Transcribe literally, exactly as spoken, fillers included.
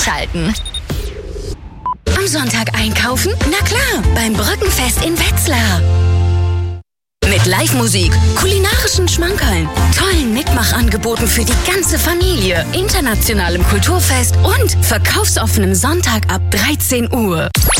einschalten. Am Sonntag einkaufen? Na klar, beim Brückenfest in Wetzlar. Mit Live-Musik, kulinarischen Schmankerln, tollen Mitmachangeboten für die ganze Familie, internationalem Kulturfest und verkaufsoffenem Sonntag ab dreizehn Uhr.